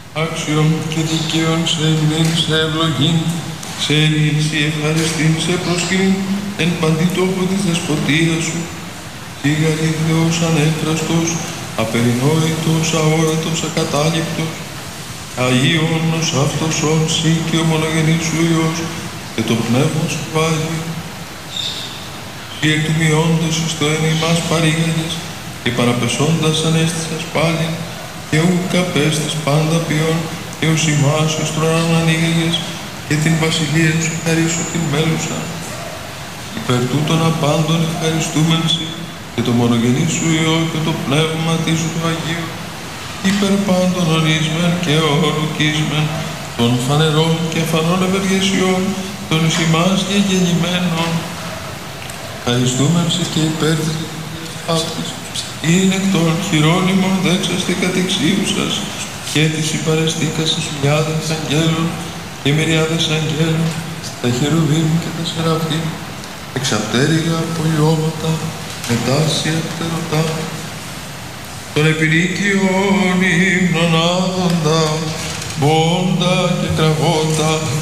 άξιον και δικαίων σε εμήν, σε ευλογήν, σε ενίσχυ ευχαριστήν, σε προσκύν, εν παντή τόπο της δεσποτείας σου. Σίγαρη Θεός ανέφραστος, απερινόητος, αόρατος, ακατάληπτος, Αγίον ως αυτός όν σύ και ο μονογενής σου Υιός, και το πνεύμα σου Άγιο. Σύ εκ του μειόντος εις το εν ημάς παρήγαγες, και παραπεσόντας ανέστησας πάλι, και ουκ απέστης πάντα ποιόν, και ως ημάς ως τρώναν ανοίγαγες, και την βασιλεία σου χαρίσου την μέλουσα. Υπέρ τούτων απάντων ευχαριστούμεν σοι, και το μονογενή σου Υιό και το πνεύμα σου του Αγίου, υπέρ πάντων ορίσμεν και ορουκίσμεν, των φανερών και αφανών ευεργεσιών, των εις ημάς και γεννημένων. Ευχαριστούμεν σοι και υπέρ της αυτής, είναι εκ των χειρόνιμων δέξαστε κατεξίου σας, και της υπαρεστήκας εις χιλιάδες αγγέλων και μυριάδες αγγέλων, τα χερουβίμ και τα σεραφείμ, εξαπτέρυγα πολιώματα, μετάσια πτερωτά, των επινίκιων ύμνων άδοντα, μπόντα και τραγόντα,